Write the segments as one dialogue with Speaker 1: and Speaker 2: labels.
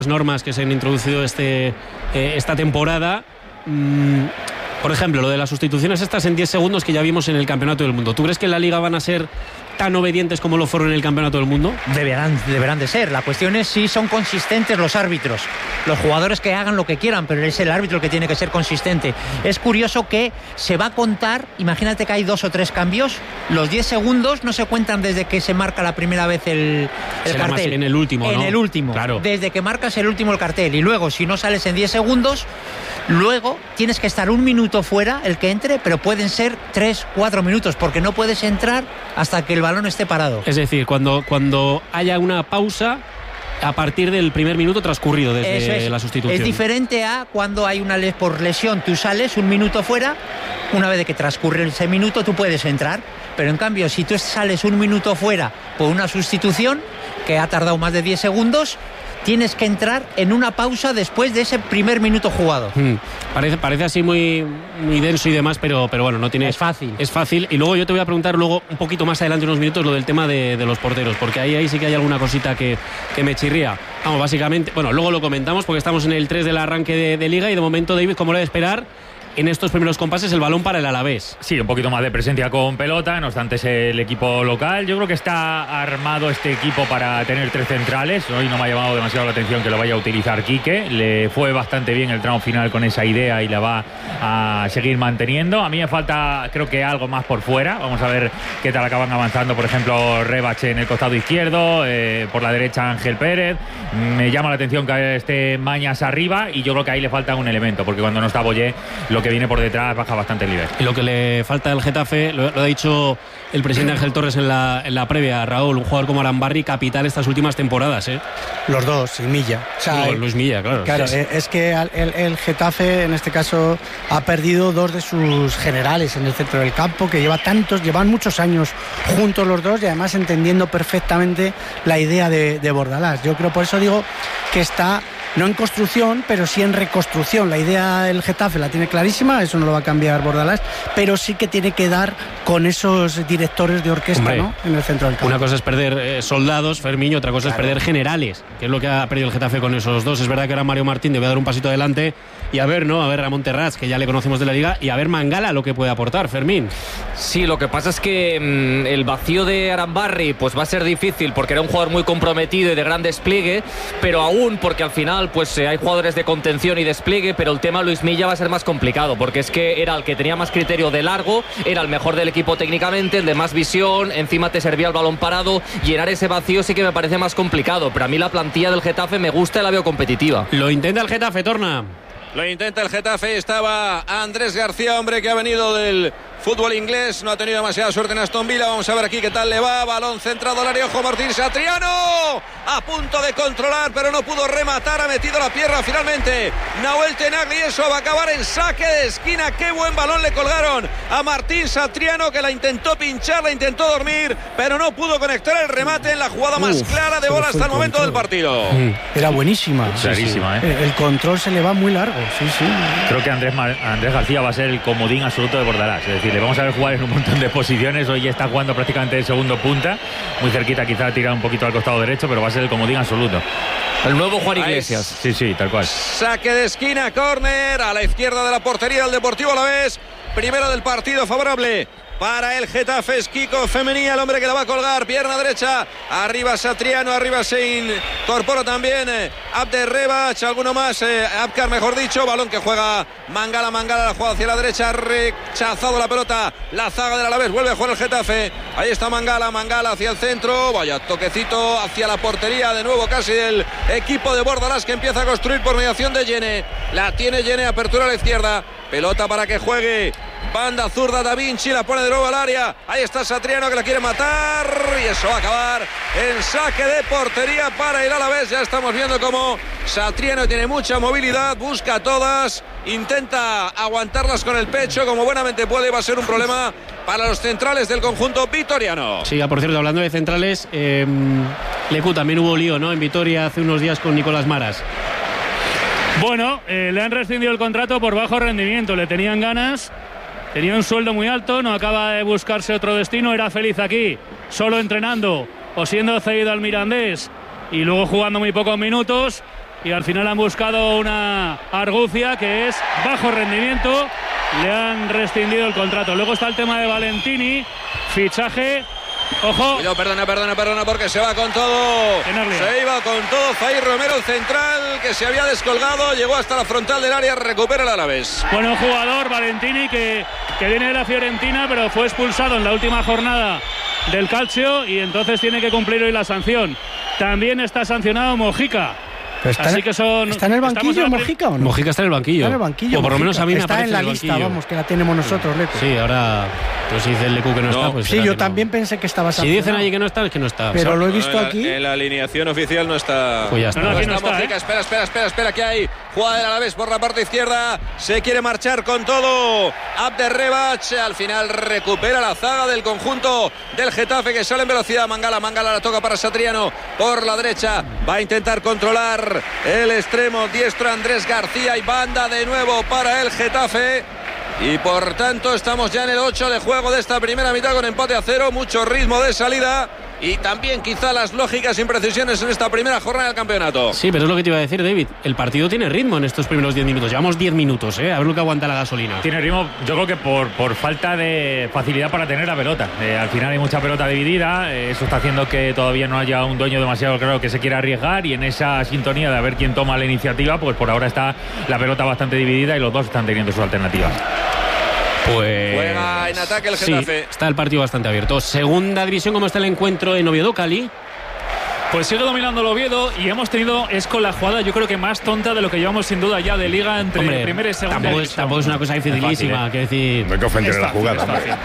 Speaker 1: normas que se han introducido esta temporada. Por ejemplo, lo de las sustituciones estas en 10 segundos que ya vimos en el Campeonato del Mundo. ¿Tú crees que en la Liga van a ser tan obedientes como lo fueron en el Campeonato del Mundo?
Speaker 2: Deberán de ser. La cuestión es si son consistentes los árbitros. Los jugadores que hagan lo que quieran, pero es el árbitro el que tiene que ser consistente. Es curioso que se va a contar, imagínate que hay 2 o 3 cambios, los 10 segundos no se cuentan desde que se marca la primera vez el cartel.
Speaker 1: En el último, ¿no?
Speaker 2: En el último,
Speaker 1: claro.
Speaker 2: Desde que marcas el último el cartel. Y luego, si no sales en 10 segundos, luego tienes que estar 1 minuto fuera, el que entre, pero pueden ser 3, 4 minutos, porque no puedes entrar hasta que el balón esté parado.
Speaker 1: Es decir, cuando haya una pausa a partir del primer minuto transcurrido desde la sustitución.
Speaker 2: Es diferente a cuando hay una por lesión, tú sales 1 minuto fuera, una vez de que transcurre ese minuto tú puedes entrar, pero en cambio si tú sales 1 minuto fuera por una sustitución que ha tardado más de 10 segundos, tienes que entrar en una pausa después de ese primer minuto jugado.
Speaker 1: Parece así muy denso y demás, pero bueno, no tiene...
Speaker 2: Es fácil.
Speaker 1: Es fácil. Y luego yo te voy a preguntar luego un poquito más adelante, unos minutos, lo del tema de los porteros, porque ahí sí que hay alguna cosita que me chirría. Vamos, básicamente, bueno, luego lo comentamos porque estamos en el 3 del arranque de Liga y de momento, David, como era de esperar, en estos primeros compases el balón para el Alavés.
Speaker 3: Sí, un poquito más de presencia con pelota, no obstante es el equipo local. Yo creo que está armado este equipo para tener 3 centrales. Hoy no me ha llamado demasiado la atención que lo vaya a utilizar Quique. Le fue bastante bien el tramo final con esa idea y la va a seguir manteniendo. A mí me falta, creo que algo más por fuera. Vamos a ver qué tal acaban avanzando, por ejemplo, Rebache en el costado izquierdo, por la derecha Ángel Pérez. Me llama la atención que esté Mañas arriba y yo creo que ahí le falta un elemento, porque cuando no está Boyé, lo que viene por detrás baja bastante el nivel.
Speaker 1: Y lo que le falta al Getafe, lo ha dicho el presidente Ángel Torres en la previa, Raúl, un jugador como Arambarri, capital estas últimas temporadas, ¿eh?
Speaker 4: Los dos, y Milla.
Speaker 1: O sea, Luis Milla, claro.
Speaker 4: Claro,
Speaker 1: sí.
Speaker 4: Es que el Getafe, en este caso, ha perdido 2 de sus generales en el centro del campo, que llevan muchos años juntos los dos y además entendiendo perfectamente la idea de Bordalás. Yo creo, por eso digo que está... no en construcción, pero sí en reconstrucción. La idea del Getafe la tiene clarísima, eso no lo va a cambiar Bordalás, pero sí que tiene que dar con esos directores de orquesta, hombre, ¿no?, en el centro del campo.
Speaker 1: Una cosa es perder soldados, Fermín, y otra cosa es perder generales, que es lo que ha perdido el Getafe con esos dos. Es verdad que ahora Mario Martín debe dar un pasito adelante y a ver Ramón Terrats, que ya le conocemos de la Liga, y a ver Mangala lo que puede aportar, Fermín.
Speaker 5: Sí, lo que pasa es que el vacío de Arambarri pues va a ser difícil, porque era un jugador muy comprometido y de gran despliegue, pero aún porque al final pues hay jugadores de contención y despliegue, pero el tema Luis Milla va a ser más complicado, porque es que era el que tenía más criterio de largo, era el mejor del equipo técnicamente, el de más visión, encima te servía el balón parado. Llenar ese vacío sí que me parece más complicado, pero a mí la plantilla del Getafe me gusta y la veo competitiva.
Speaker 1: Lo intenta el Getafe, Torna.
Speaker 6: Lo intenta el Getafe, estaba Andrés García, hombre que ha venido del fútbol inglés, no ha tenido demasiada suerte en Aston Villa. Vamos a ver aquí qué tal le va, balón centrado al área, ojo Martín Satriano, a punto de controlar pero no pudo rematar, ha metido la pierna finalmente Nahuel Tenagli, eso va a acabar en saque de esquina. Qué buen balón le colgaron a Martín Satriano, que la intentó pinchar, la intentó dormir, pero no pudo conectar el remate en la jugada más clara de bola hasta el momento del partido.
Speaker 4: Era buenísima.
Speaker 3: Clarísima,
Speaker 4: sí. El control se le va muy largo. Sí.
Speaker 3: Creo que Andrés García va a ser el comodín absoluto de Bordalás, es decir, le vamos a ver jugar en un montón de posiciones. Hoy está jugando prácticamente de segundo punta, muy cerquita, quizá tira un poquito al costado derecho, pero va a ser el comodín absoluto.
Speaker 5: El nuevo Juan Iglesias.
Speaker 3: Sí, tal cual.
Speaker 6: Saque de esquina, córner a la izquierda de la portería del Deportivo Alavés. Primero del partido, favorable para el Getafe, es Kiko Femení, el hombre que la va a colgar, pierna derecha, arriba Satriano, arriba se incorpora también Abderrebach, alguno más, Abkar mejor dicho, balón que juega Mangala, la juega hacia la derecha, rechazado la pelota, la zaga del Alavés, vuelve a jugar el Getafe, ahí está Mangala hacia el centro, vaya toquecito hacia la portería, de nuevo casi del equipo de Bordalás, que empieza a construir por mediación de Yene, la tiene Yene, apertura a la izquierda, pelota para que juegue banda zurda Da Vinci, la pone de nuevo al área, ahí está Satriano que la quiere matar y eso va a acabar en saque de portería para el Alavés. Ya estamos viendo cómo Satriano tiene mucha movilidad, busca todas, intenta aguantarlas con el pecho como buenamente puede, va a ser un problema para los centrales del conjunto vitoriano.
Speaker 1: Sí, por cierto, hablando de centrales, Lecu, también hubo lío, ¿no?, en Vitoria hace unos días con Nicolás Maras.
Speaker 7: Bueno, le han rescindido el contrato por bajo rendimiento, le tenían ganas. Tenía un sueldo muy alto, no acaba de buscarse otro destino, era feliz aquí, solo entrenando o siendo cedido al Mirandés y luego jugando muy pocos minutos. y al final han buscado una argucia que es bajo rendimiento, le han rescindido el contrato. Luego está el tema de Valentini, fichaje. Ojo.
Speaker 6: Cuidado, perdona, porque se va con todo. Se iba con todo Zair Romero, el central, que se había descolgado, llegó hasta la frontal del área, recupera el Alavés.
Speaker 7: Bueno, jugador Valentini que viene de la Fiorentina, pero fue expulsado en la última jornada del Calcio y entonces tiene que cumplir hoy la sanción. También está sancionado Mojica. Así que son.
Speaker 4: ¿Está en el banquillo Mojica o no?
Speaker 1: Mojica está en el banquillo.
Speaker 4: Está en el banquillo.
Speaker 1: O por lo menos a mí me
Speaker 4: está
Speaker 1: aparece
Speaker 4: en la
Speaker 1: el
Speaker 4: lista,
Speaker 1: banquillo.
Speaker 4: vamos, que la tenemos nosotros, Lecu.
Speaker 1: Sí, ahora. Pues si dice el Lecu que no está, pues.
Speaker 4: Sí, yo también pensé que estaba sancionado.
Speaker 1: Si dicen allí que no está, es que no está.
Speaker 4: Pero lo he visto aquí.
Speaker 6: En la alineación oficial no está.
Speaker 1: Pues ya está.
Speaker 7: No, aquí no está,
Speaker 6: Mojica. Espera, que hay jugada del Alavés por la parte izquierda. Se quiere marchar con todo. Abderrebach al final recupera la zaga del conjunto del Getafe, que sale en velocidad. Mangala la toca para Satriano por la derecha. Va a intentar controlar el extremo diestro Andrés García y banda de nuevo para el Getafe. Y por tanto estamos ya en el 8 de juego de esta primera mitad con empate a 0, mucho ritmo de salida y también quizá las lógicas imprecisiones en esta primera jornada del campeonato.
Speaker 1: Sí, pero es lo que te iba a decir, David. El partido tiene ritmo en estos primeros 10 minutos. Llevamos 10 minutos, a ver lo que aguanta la gasolina.
Speaker 3: Tiene ritmo, yo creo que por falta de facilidad para tener la pelota. Al final hay mucha pelota dividida, eso está haciendo que todavía no haya un dueño demasiado claro que se quiera arriesgar, y en esa sintonía de a ver quién toma la iniciativa, pues por ahora está la pelota bastante dividida y los dos están teniendo sus alternativas.
Speaker 1: Pues
Speaker 6: juega en ataque el Getafe.
Speaker 1: Sí, está el partido bastante abierto. Segunda división, ¿cómo está el encuentro en Oviedo, Cali?
Speaker 8: Pues sigue dominando el Oviedo y hemos tenido, es con la jugada yo creo que más tonta de lo que llevamos sin duda ya de liga entre primera y segunda.
Speaker 1: Tampoco es una cosa dificilísima, que decir.
Speaker 9: No hay que ofender la jugada.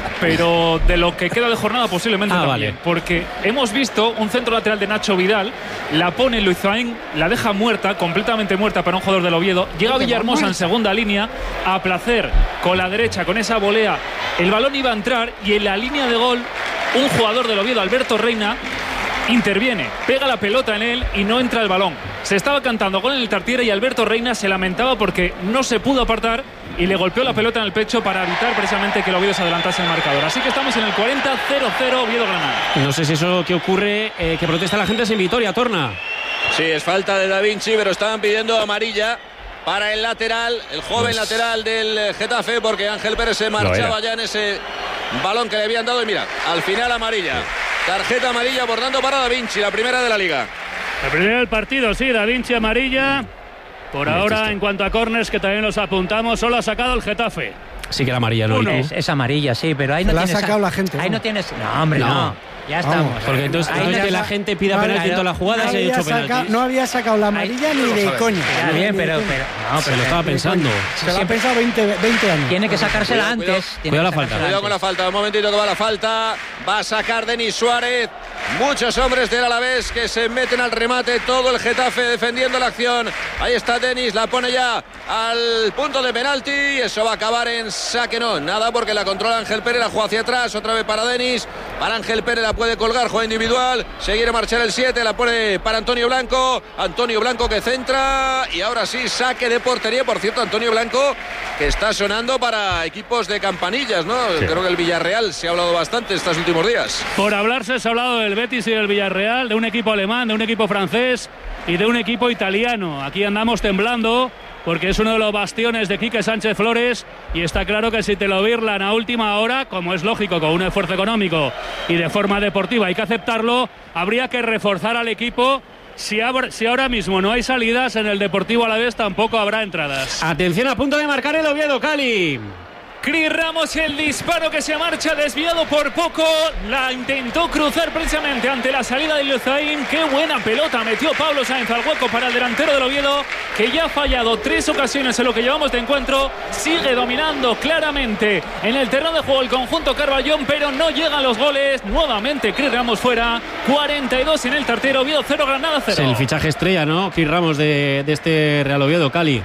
Speaker 8: Pero de lo que queda de jornada posiblemente también.
Speaker 1: Vale.
Speaker 8: Porque hemos visto un centro lateral de Nacho Vidal, la pone Luizain, la deja muerta, completamente muerta para un jugador del Oviedo. Llega Villahermosa en segunda línea, a placer con la derecha, con esa volea. El balón iba a entrar y en la línea de gol un jugador del Oviedo, Alberto Reina, interviene, pega la pelota en él y no entra el balón. Se estaba cantando gol en el Tartiere y Alberto Reina se lamentaba porque no se pudo apartar y le golpeó la pelota en el pecho para evitar precisamente que el Oviedo se adelantase el marcador. Así que estamos en el 40-0-0 Oviedo-Granada.
Speaker 1: No sé si eso que ocurre, que protesta la gente es en Vitoria, Torna.
Speaker 6: Sí, es falta de Da Vinci, pero estaban pidiendo amarilla para el lateral, el joven lateral del Getafe, porque Ángel Pérez se marchaba ya en ese balón que le habían dado y mira, al final amarilla. Tarjeta amarilla, por tanto, para Da Vinci, la primera de la liga.
Speaker 7: La primera del partido, sí, Da Vinci amarilla. Por ahora, en cuanto a córners, que también los apuntamos, solo ha sacado el Getafe.
Speaker 1: Sí que la amarilla no.
Speaker 2: Es amarilla, sí, pero ahí no
Speaker 4: la
Speaker 2: tienes.
Speaker 4: ha sacado la gente.
Speaker 2: Ahí no tienes. No, hombre, no. Ya estamos.
Speaker 1: Porque entonces que la gente pida penalti en toda la jugada, se ha hecho penalti.
Speaker 4: No había sacado la amarilla ni de coña.
Speaker 2: Está bien, pero
Speaker 1: se lo estaba pensando.
Speaker 4: Se lo ha pensado 20 años.
Speaker 2: Tiene que sacársela antes.
Speaker 1: Cuidado la falta.
Speaker 6: Cuidado con la falta, un momentito que va la falta. Va a sacar Denis Suárez. Muchos hombres del Alavés que se meten al remate. Todo el Getafe defendiendo la acción. Ahí está Denis, la pone ya al punto de penalti. Y eso va a acabar en saque. No, nada, porque la controla Ángel Pérez. La juega hacia atrás, otra vez para Denis. Para Ángel Pérez, la puede colgar, juega individual. Se quiere marchar el 7, la pone para Antonio Blanco. Antonio Blanco que centra. Y ahora sí, saque de portería. Por cierto, Antonio Blanco que está sonando para equipos de campanillas, ¿no? Sí. Creo que el Villarreal se ha hablado bastante estos últimos días.
Speaker 7: Por hablarse se ha hablado del Betis y del Villarreal, de un equipo alemán, de un equipo francés y de un equipo italiano. Aquí andamos temblando porque es uno de los bastiones de Quique Sánchez Flores y está claro que si te lo birlan a última hora, como es lógico, con un esfuerzo económico y de forma deportiva hay que aceptarlo, habría que reforzar al equipo. Si ahora mismo no hay salidas, en el Deportivo Alavés tampoco habrá entradas.
Speaker 1: Atención, a punto de marcar el Oviedo, Cali.
Speaker 8: Cris Ramos, el disparo que se marcha desviado por poco, la intentó cruzar precisamente ante la salida de Luzain. Qué buena pelota metió Pablo Sáenz al hueco para el delantero del Oviedo, que ya ha fallado 3 ocasiones en lo que llevamos de encuentro. Sigue dominando claramente en el terreno de juego el conjunto Carballón, pero no llegan los goles. Nuevamente Cris Ramos fuera, 42 en el Tartiere, Oviedo 0, Granada 0.
Speaker 1: Es el fichaje estrella, ¿no? Cris Ramos de este Real Oviedo, Cali.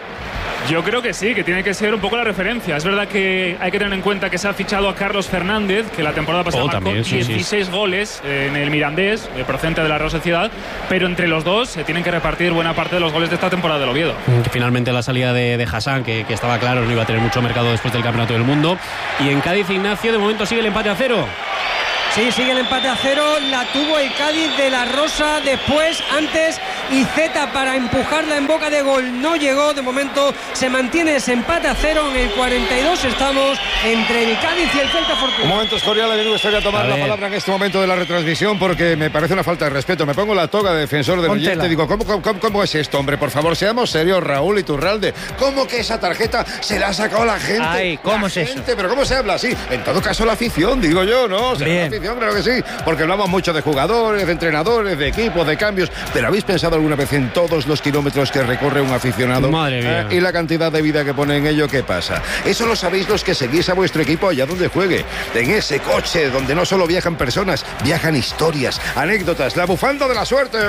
Speaker 8: Yo creo que sí, que tiene que ser un poco la referencia. Es verdad que hay que tener en cuenta que se ha fichado a Carlos Fernández, que la temporada pasada marcó 16 goles en el Mirandés, procedente de la Real Sociedad, pero entre los dos se tienen que repartir buena parte de los goles de esta temporada del Oviedo.
Speaker 1: Finalmente la salida de Hassan, que estaba claro, no iba a tener mucho mercado después del Campeonato del Mundo. Y en Cádiz, Ignacio, de momento sigue el empate a 0.
Speaker 10: Sí, sigue el empate a 0, la tuvo el Cádiz de la Rosa después, antes
Speaker 9: y Zeta para empujarla en boca de gol. No llegó, de momento se mantiene ese empate a 0 en el 42. Estamos entre el Cádiz y el Celta Fortuna.
Speaker 10: Un momento, Escorial, me gustaría tomar la palabra en este momento de la retransmisión porque me parece una falta de respeto. Me pongo la toga de defensor del oyente y digo, ¿cómo es esto, hombre? Por favor, seamos serios, Raúl Iturralde. ¿Cómo que esa tarjeta se la ha sacado la gente?
Speaker 2: Ay, ¿cómo es eso?
Speaker 10: ¿Pero cómo se habla así? En todo caso, la afición, digo yo, ¿no? La afición, creo que sí, porque hablamos mucho de jugadores, de entrenadores, de equipos, de cambios, pero ¿habéis pensado alguna vez en todos los kilómetros que recorre un aficionado?
Speaker 1: Madre mía.
Speaker 10: Y la cantidad de vida que pone en ello, ¿qué pasa? Eso lo sabéis los que seguís a vuestro equipo allá donde juegue, en ese coche donde no solo viajan personas, viajan historias, anécdotas, la bufanda de la suerte,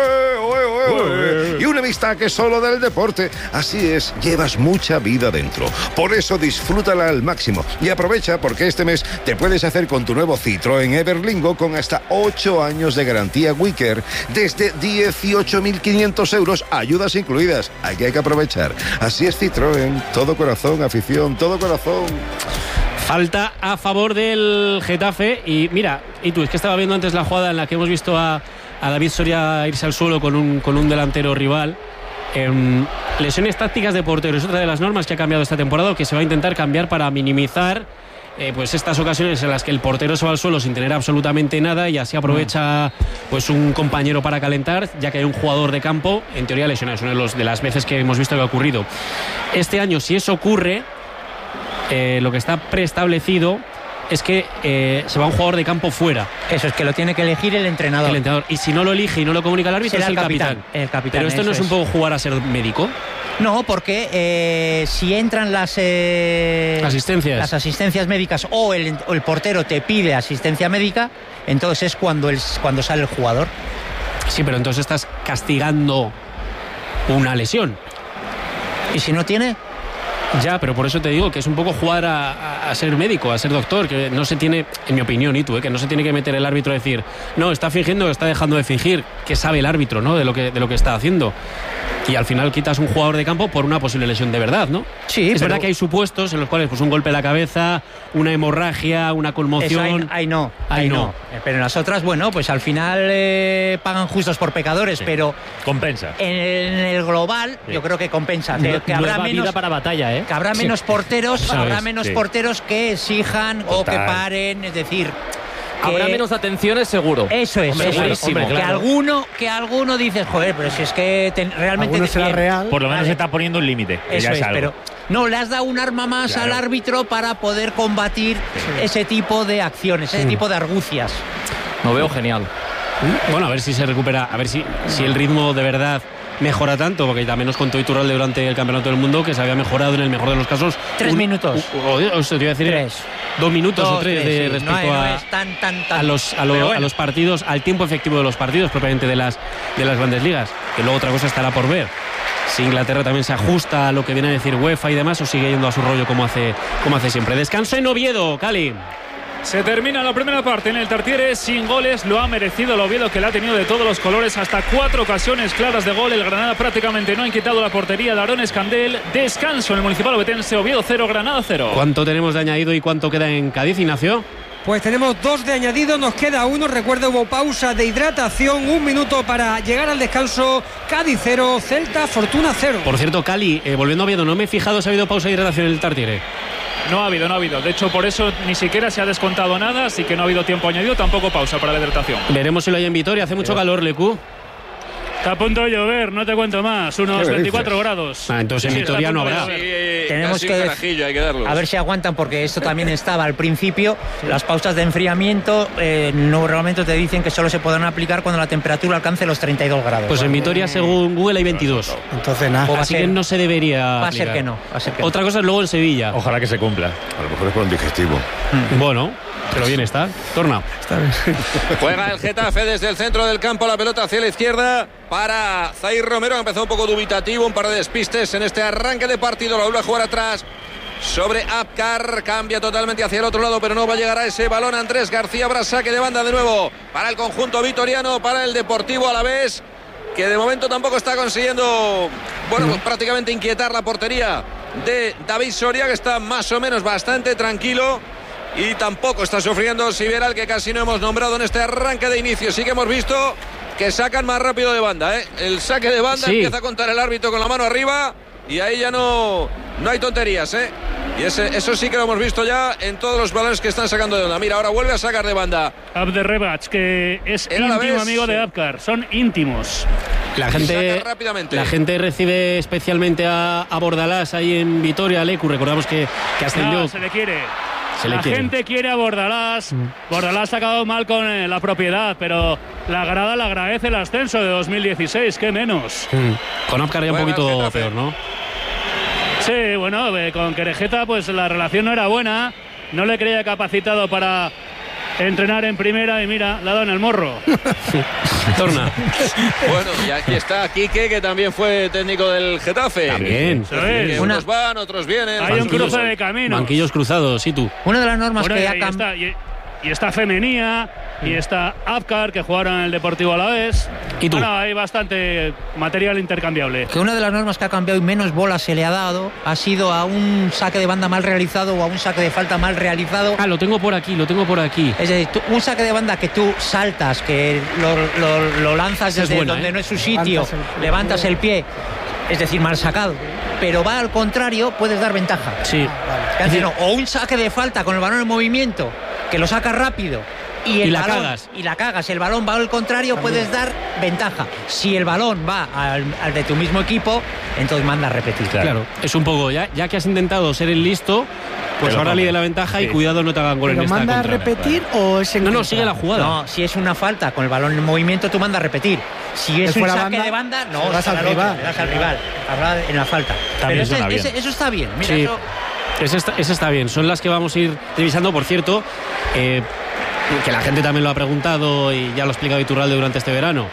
Speaker 10: y una amistad que es solo del deporte. Así es, llevas mucha vida dentro. Por eso disfrútala al máximo y aprovecha porque este mes te puedes hacer con tu nuevo Citroën Everlingo con hasta 8 años de garantía Wicker desde 18.500 euros, ayudas incluidas. Hay que aprovechar. Así es Citroën, todo corazón, afición, todo corazón.
Speaker 1: Falta a favor del Getafe y mira, y tú, es que estaba viendo antes la jugada en la que hemos visto a David Soria irse al suelo con un delantero rival. Lesiones tácticas de portero es otra de las normas que ha cambiado esta temporada, que se va a intentar cambiar para minimizar pues estas ocasiones en las que el portero se va al suelo sin tener absolutamente nada y así aprovecha pues un compañero para calentar, ya que hay un jugador de campo en teoría lesionado. Es una de las veces que hemos visto que ha ocurrido. Este año, si eso ocurre, lo que está preestablecido es que se va un jugador de campo fuera.
Speaker 2: Eso es que lo tiene que elegir el entrenador.
Speaker 1: Y si no lo elige y no lo comunica al árbitro, es el capitán. Pero esto no es un poco jugar a ser médico.
Speaker 2: No, porque si entran las asistencias médicas o el portero te pide asistencia médica, entonces es cuando sale el jugador.
Speaker 1: Sí, pero entonces estás castigando una lesión.
Speaker 2: ¿Y si no tiene?
Speaker 1: Ya, pero por eso te digo que es un poco jugar a ser médico, a ser doctor, que no se tiene, en mi opinión, que no se tiene que meter el árbitro a decir, no, está fingiendo, está dejando de fingir, que sabe el árbitro, ¿no? De lo que está haciendo. Y al final quitas un jugador de campo por una posible lesión de verdad, ¿no?
Speaker 2: Sí,
Speaker 1: es verdad que hay supuestos en los cuales pues un golpe en la cabeza, una hemorragia, una conmoción.
Speaker 2: Eso, ahí no. Pero en las otras, bueno, pues al final pagan justos por pecadores, sí. Pero
Speaker 3: compensa.
Speaker 2: En el global, sí. Yo creo que compensa. Que habrá menos
Speaker 5: vida para batalla, ¿eh?
Speaker 2: Que habrá menos porteros, porteros que exijan o que paren, es decir.
Speaker 5: Habrá menos atenciones seguro.
Speaker 2: Eso es,
Speaker 5: segurísimo.
Speaker 2: Claro. Que alguno dices, joder, pero si es que realmente
Speaker 4: será real.
Speaker 3: Por lo menos se está poniendo un límite.
Speaker 2: Eso es, pero no, le has dado un arma más al árbitro para poder combatir ese tipo de acciones, ese tipo de argucias.
Speaker 5: Lo veo genial.
Speaker 1: Bueno, a ver si se recupera, a ver si el ritmo de verdad mejora tanto, porque también nos contó Iturralde durante el Campeonato del Mundo que se había mejorado en el mejor de los casos
Speaker 2: 3 minutos.
Speaker 1: Te iba a decir
Speaker 2: 3.
Speaker 1: 2 minutos o 3 respecto a los partidos, al tiempo efectivo de los partidos propiamente de las grandes ligas, que luego otra cosa estará por ver. Si Inglaterra también se ajusta a lo que viene a decir UEFA y demás, o sigue yendo a su rollo como hace siempre. Descanso en Oviedo, Cali.
Speaker 8: Se termina la primera parte en el Tartiere sin goles. Lo ha merecido el Oviedo, que la ha tenido de todos los colores. Hasta 4 ocasiones claras de gol. El Granada prácticamente no ha quitado la portería de Aarón Escandel. Descanso en el Municipal Ovetense. Oviedo 0, Granada 0.
Speaker 1: ¿Cuánto tenemos de añadido y cuánto queda en Cádiz, Ignacio?
Speaker 9: Pues tenemos 2 de añadido, nos queda 1. Recuerda, hubo pausa de hidratación, 1 minuto para llegar al descanso. Cádiz 0, Celta Fortuna 0.
Speaker 1: Por cierto, Cali, volviendo a Oviedo, no me he fijado si ha habido pausa de hidratación en el Tartiere.
Speaker 8: No ha habido. De hecho, por eso ni siquiera se ha descontado nada, así que no ha habido tiempo añadido, tampoco pausa para la hidratación.
Speaker 1: Veremos si lo hay en Vitoria. Hace mucho calor, Lecu.
Speaker 7: Está a punto de llover, no te cuento más. Unos 24 grados.
Speaker 1: Entonces en Vitoria no habrá.
Speaker 2: Tenemos que
Speaker 6: hay que darlos.
Speaker 2: A ver si aguantan, porque esto también estaba al principio. Las pausas de enfriamiento normalmente te dicen que solo se podrán aplicar cuando la temperatura alcance los 32 grados.
Speaker 1: Pues en Vitoria, según Google, hay 22.
Speaker 4: Entonces nada.
Speaker 1: Así que no se debería
Speaker 2: Va a ser que no.
Speaker 1: Otra cosa es luego en Sevilla.
Speaker 3: Ojalá que se cumpla.
Speaker 10: A lo mejor es por un digestivo.
Speaker 1: Bueno, pero bien está. Torna.
Speaker 4: Está bien.
Speaker 6: Juega el Getafe desde el centro del campo, la pelota hacia la izquierda para Zair Romero. Empezó un poco dubitativo, un par de despistes en este arranque de partido. La vuelve a jugar atrás sobre Apcar, cambia totalmente hacia el otro lado, pero no va a llegar a ese balón. Andrés García, habrá saque de banda de nuevo para el conjunto vitoriano, para el Deportivo Alavés, que de momento tampoco está consiguiendo, pues prácticamente inquietar la portería de David Soria, que está más o menos bastante tranquilo. Y tampoco está sufriendo Siberal, que casi no hemos nombrado en este arranque de inicio. Sí que hemos visto que sacan más rápido de banda, ¿eh? El saque de banda empieza a contar el árbitro con la mano arriba y ahí ya no hay tonterías, ¿eh? Y eso sí que lo hemos visto ya en todos los balones que están sacando de onda. Mira, ahora vuelve a sacar de banda
Speaker 7: Abderrebac, que es íntimo amigo de Abkar. Son íntimos.
Speaker 1: La gente recibe especialmente a Bordalás ahí en Vitoria, Lecu. Recordamos que ascendió.
Speaker 7: No, se le quiere. Gente quiere a Bordalás. Bordalás ha acabado mal con la propiedad, pero la grada le agradece el ascenso de 2016, qué menos.
Speaker 1: Con Abkar ya un poquito peor, ¿no?
Speaker 7: Sí, bueno, con Querejeta pues la relación no era buena, no le creía capacitado para entrenar en primera y mira, le ha dado en el morro.
Speaker 1: Torna.
Speaker 6: Bueno, y aquí está Quique, que también fue técnico del Getafe.
Speaker 1: También.
Speaker 6: Unos van, otros vienen.
Speaker 7: Hay un cruce de caminos.
Speaker 1: Banquillos cruzados, ¿y tú?
Speaker 2: Una de las normas que
Speaker 7: ya y está Femenía y está Abkar, que jugaron en el Deportivo Alavés.
Speaker 1: ¿Y tú?
Speaker 7: Bueno, hay bastante material intercambiable.
Speaker 2: Que una de las normas que ha cambiado y menos bolas se le ha dado ha sido a un saque de banda mal realizado o a un saque de falta mal realizado.
Speaker 1: Lo tengo por aquí.
Speaker 2: Es decir, un saque de banda que tú saltas, que lo lanzas desde donde no es su sitio, levantas el pie, es decir, mal sacado, pero va al contrario, puedes dar ventaja.
Speaker 1: Sí.
Speaker 2: O un saque de falta con el balón en movimiento, que lo sacas rápido y la cagas, el balón va al contrario, puedes dar ventaja. Si el balón va al de tu mismo equipo, entonces manda a repetir.
Speaker 1: Claro, es un poco, ya que has intentado ser el listo, pues ahora líder la ventaja y cuidado no te hagan gol en esta
Speaker 4: contra. ¿Manda a repetir o es en
Speaker 1: No, sigue la jugada.
Speaker 2: No, si es una falta con el balón en movimiento, tú mandas a repetir. Si es un saque de banda, no,
Speaker 4: vas al rival.
Speaker 2: Le das al rival, en la falta.
Speaker 3: También
Speaker 2: pero eso está bien. Mira,
Speaker 1: sí. Eso está bien. Son las que vamos a ir revisando, por cierto, que la gente también lo ha preguntado y ya lo ha explicado Iturralde durante este verano.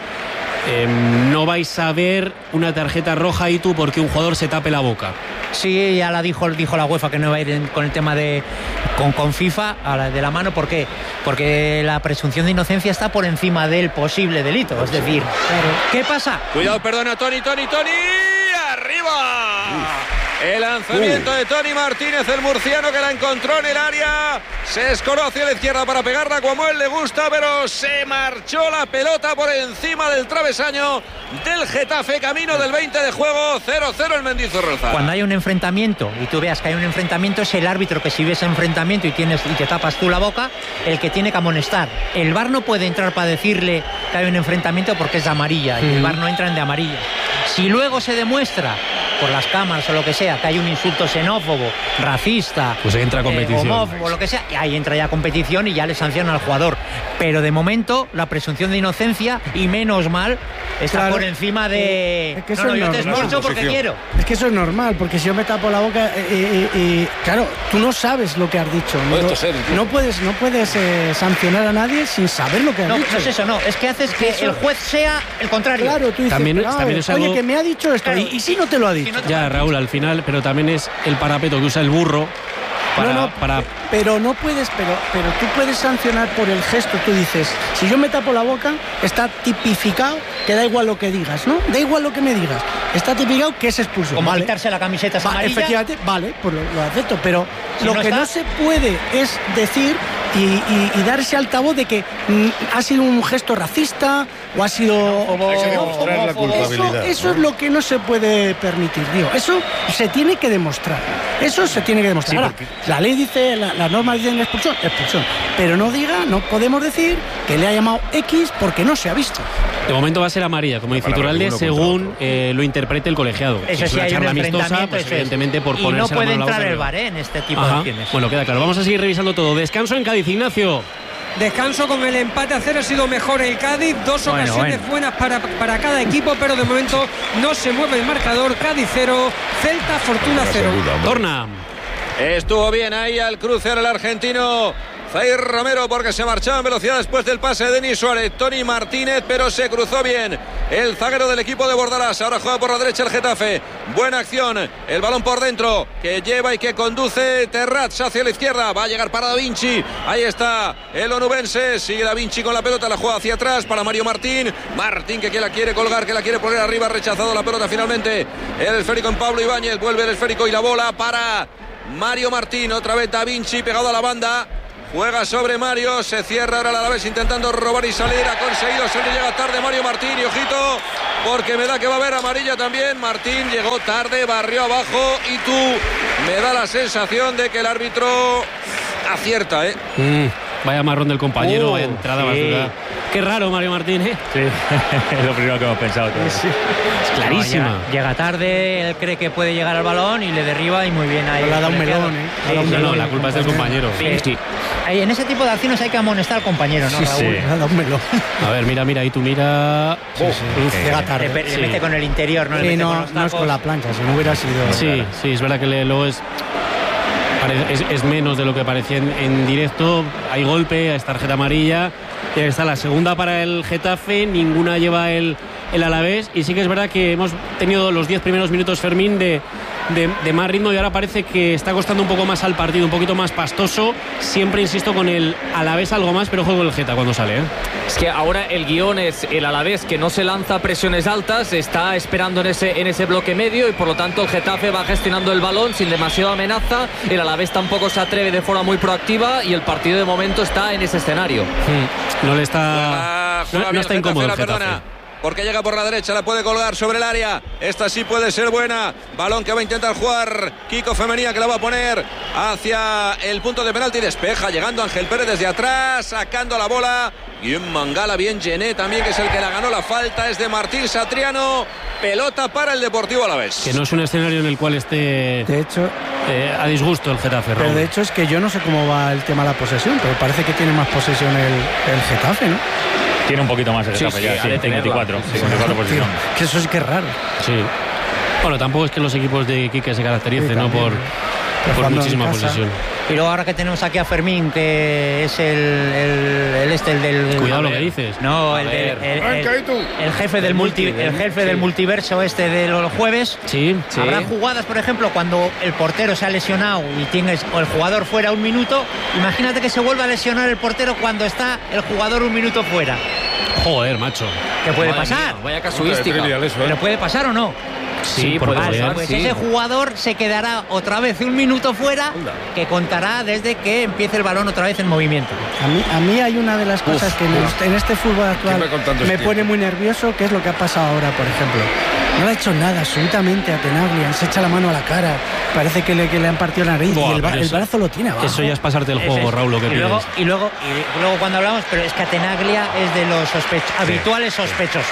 Speaker 1: No vais a ver una tarjeta roja y tú porque un jugador se tape la boca.
Speaker 2: Sí, ya la dijo la UEFA que no va a ir con el tema con FIFA de la mano. ¿Por qué? Porque la presunción de inocencia está por encima del posible delito. Es decir, ¿qué pasa?
Speaker 6: Cuidado, perdona, Tony. ¡Arriba! El lanzamiento de Tony Martínez, el murciano, que la encontró en el área. Se escoró hacia la izquierda para pegarla como a él le gusta, pero se marchó la pelota por encima del travesaño del Getafe, camino del 20 de juego. 0-0 el Mendizorroza.
Speaker 2: Cuando hay un enfrentamiento y tú veas que hay un enfrentamiento, es el árbitro que, si ves enfrentamiento y te tapas tú la boca, el que tiene que amonestar. El VAR no puede entrar para decirle que hay un enfrentamiento porque es de amarilla, y el VAR no entra en de amarilla. Si luego se demuestra por las cámaras o lo que sea que hay un insulto xenófobo, racista,
Speaker 1: pues entra competición,
Speaker 2: homófobo, lo que sea, y ahí entra ya competición y ya le sanciona al jugador. Pero de momento la presunción de inocencia, y menos mal, está por encima de
Speaker 4: es que
Speaker 2: yo te esforzo porque quiero.
Speaker 4: Es que eso es normal, porque si yo me tapo la boca claro, tú no sabes lo que has dicho. No puedes sancionar a nadie sin saber lo que has dicho.
Speaker 2: No es eso, es que haces que el juez sea el contrario.
Speaker 4: Claro, tú dices,
Speaker 1: también es algo...
Speaker 4: oye, que me ha dicho esto, claro, y si no te lo ha dicho.
Speaker 1: Ya, Raúl, al final, pero también es el parapeto que usa el burro para...
Speaker 4: Pero no puedes, pero tú puedes sancionar por el gesto. Tú dices, si yo me tapo la boca, está tipificado que da igual lo que digas, ¿no? Da igual lo que me digas. Está tipificado que es expulsión.
Speaker 2: Como quitarse la camiseta amarilla.
Speaker 4: Efectivamente, vale, pues lo acepto, pero si lo que no se puede es decir y dar ese altavoz de que ha sido un gesto racista o ha sido...
Speaker 10: demostrar la culpabilidad.
Speaker 4: Eso es lo que no se puede permitir, digo. Eso se tiene que demostrar. Sí, ahora, la ley dice, las normas dicen expulsión, pero no podemos decir que le ha llamado X porque no se ha visto.
Speaker 1: De momento va a ser amarilla, como dice Iturralde, según lo interprete el colegiado.
Speaker 2: Eso sí, hay un enfrentamiento,
Speaker 1: pues, evidentemente por
Speaker 2: y
Speaker 1: ponerse
Speaker 2: no puede
Speaker 1: la mano
Speaker 2: entrar el VAR en este tipo de acciones.
Speaker 1: Bueno, queda claro. Vamos a seguir revisando todo. Descanso en Cádiz, Ignacio.
Speaker 9: Descanso con el empate a 0, ha sido mejor el Cádiz, dos ocasiones buenas para cada equipo, pero de momento no se mueve el marcador. Cádiz 0, Celta Fortuna 0.
Speaker 1: Torna.
Speaker 6: Estuvo bien ahí al cruce el argentino Zair Romero, porque se marchaba en velocidad después del pase de Denis Suárez. Tony Martínez, pero se cruzó bien el zaguero del equipo de Bordalás. Ahora juega por la derecha el Getafe. Buena acción, el balón por dentro que lleva y que conduce Terrats hacia la izquierda. Va a llegar para Da Vinci. Ahí está el onubense. Sigue Da Vinci con la pelota, la juega hacia atrás para Mario Martín. Martín que la quiere colgar, que la quiere poner arriba. Rechazado la pelota finalmente. El esférico en Pablo Ibáñez. Vuelve el esférico y la bola para Mario Martín. Otra vez Da Vinci pegado a la banda. Juega sobre Mario, se cierra ahora el Alavés intentando robar y salir. Ha conseguido salir, llega tarde Mario Martín. Y ojito, porque me da que va a haber amarilla también. Martín llegó tarde, barrió abajo. Y tú, me da la sensación de que el árbitro acierta, ¿eh?
Speaker 1: Vaya marrón del compañero, vaya entrada basura. Qué raro Mario Martín, ¿eh?
Speaker 3: Sí, es lo primero que hemos pensado todos.
Speaker 1: Sí. Es clarísima.
Speaker 2: No, llega tarde, él cree que puede llegar al balón y le derriba y muy bien ahí.
Speaker 4: Le ha dado un melón, ¿eh?
Speaker 1: No, la culpa es del compañero.
Speaker 2: Sí. En ese tipo de acciones hay que amonestar al compañero, ¿no, Raúl?
Speaker 4: Sí, le ha dado un melón.
Speaker 1: A ver, mira, ahí tú mira.
Speaker 4: Llega tarde.
Speaker 2: Le mete con el interior, ¿no?
Speaker 4: No es con la plancha, si no hubiera sido...
Speaker 1: Sí, es verdad que luego es menos de lo que parecía en directo. Hay golpe, es tarjeta amarilla. Y ahí está la segunda para el Getafe, ninguna lleva el Alavés. Y sí que es verdad que hemos tenido los 10 primeros minutos, Fermín, de más ritmo, y ahora parece que está costando un poco más al partido, un poquito más pastoso. Siempre insisto con el Alavés algo más, pero juego el Geta cuando sale, ¿eh?
Speaker 5: Es que ahora el guión es el Alavés, que no se lanza presiones altas, está esperando en ese bloque medio, y por lo tanto el Getafe va gestionando el balón sin demasiada amenaza. El Alavés tampoco se atreve de forma muy proactiva, y el partido de momento está en ese escenario.
Speaker 1: No le está...
Speaker 6: No
Speaker 1: está incómodo el Getafe.
Speaker 6: Porque llega por la derecha, la puede colgar sobre el área. Esta sí puede ser buena. Balón que va a intentar jugar Kiko Femenía, que la va a poner hacia el punto de penalti. Despeja, llegando Ángel Pérez desde atrás, sacando la bola. Y en Mangala, bien Gené también, que es el que la ganó. La falta es de Martín Satriano. Pelota para el Deportivo Alavés.
Speaker 1: Que no es un escenario en el cual esté...
Speaker 4: De hecho...
Speaker 1: a disgusto el Getafe, Raúl.
Speaker 4: Pero de hecho es que yo no sé cómo va el tema de la posesión, pero parece que tiene más posesión el Getafe, ¿no?
Speaker 3: Tiene un poquito más el Getafe,
Speaker 5: sí,
Speaker 3: ya, 54 posiciones.
Speaker 4: Que eso es que es raro.
Speaker 1: Sí. Bueno, tampoco es que los equipos de Quique se caractericen, ¿no? Por muchísima posesión.
Speaker 2: Y luego ahora que tenemos aquí a Fermín, que es el del...
Speaker 1: Cuidado lo que dices.
Speaker 2: No, el jefe del multiverso de los jueves.
Speaker 1: Sí.
Speaker 2: Habrá jugadas, por ejemplo, cuando el portero se ha lesionado y tienes o el jugador fuera un minuto. Imagínate que se vuelva a lesionar el portero cuando está el jugador un minuto fuera.
Speaker 1: Joder, macho.
Speaker 2: ¿Qué puede pasar?
Speaker 5: Vaya casuística.
Speaker 2: ¿Pero puede pasar o no?
Speaker 5: Sí, puede pasar.
Speaker 2: Pues ese jugador se quedará otra vez un minuto fuera, que contará desde que empiece el balón otra vez en movimiento.
Speaker 4: A mí hay una de las cosas que en este fútbol actual me pone muy nervioso, que es lo que ha pasado ahora, por ejemplo. No ha hecho nada absolutamente a Tenaglia, se echa la mano a la cara, parece que le han partido la nariz, y el brazo lo tiene abajo.
Speaker 1: Eso ya es pasarte el juego, Raúl, lo que pides.
Speaker 2: Y luego cuando hablamos, pero es que a Tenaglia es de los habituales sospechosos.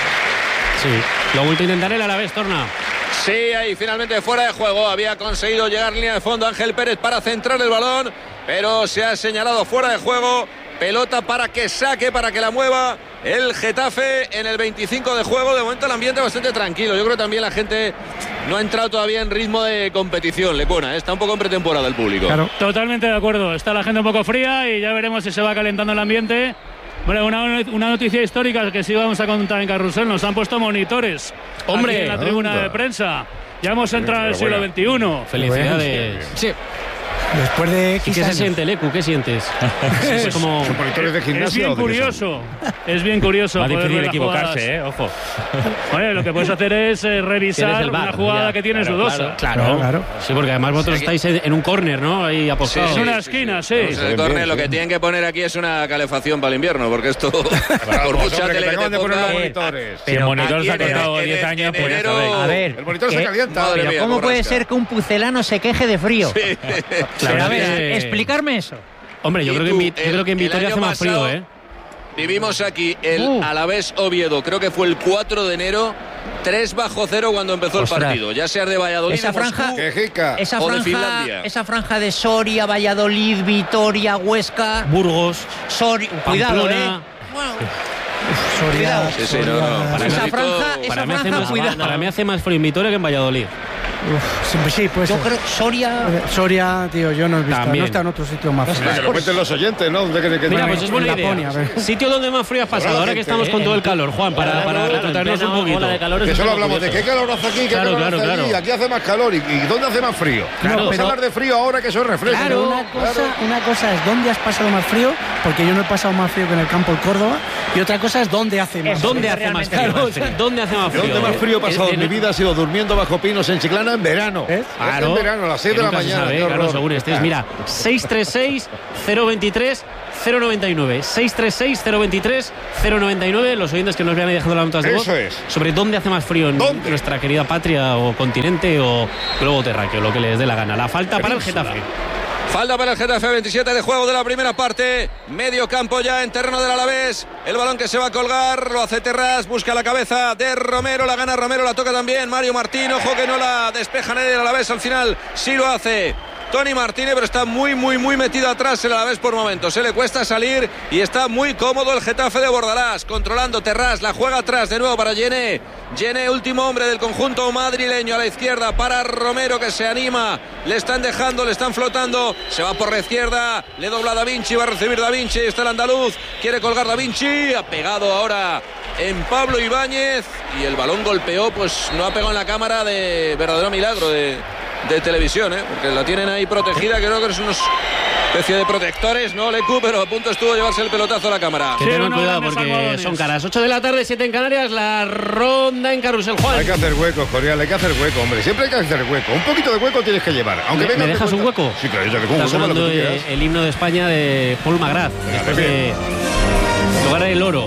Speaker 1: Sí, lo ha vuelto a intentar el Alavés, Torna.
Speaker 6: Sí, ahí finalmente fuera de juego. Había conseguido llegar línea de fondo Ángel Pérez para centrar el balón, pero se ha señalado fuera de juego. Pelota para que saque, para que la mueva el Getafe en el 25 de juego. De momento el ambiente bastante tranquilo. Yo creo que también la gente no ha entrado todavía en ritmo de competición. Lecona, está un poco en pretemporada el público.
Speaker 7: Claro. Totalmente de acuerdo. Está la gente un poco fría y ya veremos si se va calentando el ambiente. Bueno, una noticia histórica que sí vamos a contar en Carrusel. Nos han puesto monitores.
Speaker 1: ¡Hombre!
Speaker 7: Aquí en la tribuna de prensa. Ya hemos entrado en el siglo XXI.
Speaker 1: Felicidades.
Speaker 5: Sí.
Speaker 4: Después de
Speaker 1: ¿Qué se siente, Lecu? ¿Qué sientes?
Speaker 10: Es como monitores de gimnasio.
Speaker 7: Es bien curioso. Es bien curioso.
Speaker 3: Va difícil equivocarse, ojo.
Speaker 7: Oye, lo que puedes hacer es revisar una jugada que tienes dudosa.
Speaker 1: Claro. Sí, porque además vosotros estáis en un córner, ¿no? Ahí apostados.
Speaker 7: Es una esquina, sí.
Speaker 6: Pues el córner, lo que tienen que poner aquí es una calefacción para el invierno, porque esto por mucha tele que te ponga,
Speaker 10: monitores.
Speaker 3: Si el monitor se ha costado 10 años, pues ya sabéis.
Speaker 2: A ver,
Speaker 10: el monitor se calienta.
Speaker 2: Pero ¿cómo puede ser que un pucelano se queje de frío? Pero a ver, explicarme eso.
Speaker 1: Hombre, yo creo que en Vitoria hace más frío, ¿eh?
Speaker 6: Vivimos aquí el Alavés Oviedo, creo que fue el 4 de enero, 3 bajo cero cuando empezó el partido. Ya sea de Valladolid,
Speaker 2: esa franja,
Speaker 6: o de Finlandia.
Speaker 2: Esa franja de Soria, Valladolid, Vitoria, Huesca,
Speaker 1: Burgos,
Speaker 2: Soria, cuidado,
Speaker 4: Soria.
Speaker 6: Sí, no.
Speaker 2: Esa franja,
Speaker 1: para mí hace más frío en Vitoria que en Valladolid.
Speaker 4: Sí, pues
Speaker 2: yo creo
Speaker 4: Soria, tío, yo no he visto.
Speaker 1: También.
Speaker 4: No está en otro sitio más frío.
Speaker 10: Que lo cuenten los oyentes, ¿no?
Speaker 1: Mira, pues es buena idea. Sitio donde más frío has pasado, ahora que estamos con todo el calor, Juan, para retratarnos un poquito.
Speaker 10: Que solo hablamos de qué calor hace aquí, qué calor hace allí. Aquí hace más calor. ¿Y dónde hace más frío? Vamos a hablar de frío ahora, que eso refresca.
Speaker 4: Claro, una cosa es dónde has pasado más frío porque yo no he pasado más frío que en el campo el Córdoba, y otra cosa es dónde hace más
Speaker 1: ¿Dónde hace más frío? ¿Dónde hace más frío?
Speaker 10: Donde más frío he pasado en mi vida ha sido durmiendo bajo pinos en Chiclana en verano.
Speaker 1: Claro,
Speaker 10: en verano, a las 6 de la mañana.
Speaker 1: Claro, según estés. Mira, 636-023-099. 636-023-099. Los oyentes que nos vean ahí dejando las notas de voz.
Speaker 10: Eso es.
Speaker 1: Sobre dónde hace más frío en nuestra querida patria o continente o globo terráqueo, lo que les dé la gana. La falta para el Getafe.
Speaker 6: Falta para el Getafe, 27 de juego de la primera parte. Medio campo ya en terreno del Alavés. El balón que se va a colgar, lo hace Terrás, busca la cabeza de Romero, la gana Romero, la toca también Mario Martín. Ojo que no la despeja nadie del Alavés, al final sí lo hace Tony Martínez, pero está muy metido atrás el Alavés por momentos. Se le cuesta salir y está muy cómodo el Getafe de Bordalás, controlando Terrás, la juega atrás de nuevo para Yené. Yené, último hombre del conjunto madrileño, a la izquierda para Romero, que se anima, le están dejando, le están flotando, se va por la izquierda, le dobla Da Vinci, va a recibir Da Vinci, está el andaluz, quiere colgar Da Vinci, ha pegado ahora en Pablo Ibáñez y el balón golpeó, pues no ha pegado en la cámara, de verdadero milagro de televisión, porque la tienen ahí protegida, creo que es unos especie de protectores, no Lecu, pero a punto estuvo de llevarse el pelotazo a la cámara.
Speaker 1: Que tengan cuidado porque son caras. 8 de la tarde, 7 en Canarias, la ronda en Carrusel. Juan.
Speaker 10: Hay que hacer hueco, Jorial, hay que hacer hueco, hombre. Siempre hay que hacer hueco. Un poquito de hueco tienes que llevar. Aunque
Speaker 1: ¿Me dejas un hueco?
Speaker 10: Sí, claro, yo te dejo un
Speaker 1: Está
Speaker 10: hueco.
Speaker 1: sonando el himno de España de Paul McGrath, después de lograr el oro.